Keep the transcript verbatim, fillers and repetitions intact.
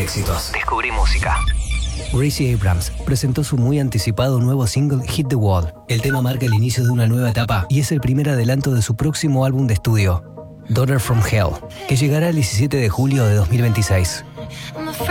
éxitos. Descubrí música. Gracie Abrams presentó su muy anticipado nuevo single Hit the Wall. El tema marca el inicio de una nueva etapa y es el primer adelanto de su próximo álbum de estudio, Daughter from Hell, que llegará el diecisiete de julio de dos mil veintiséis.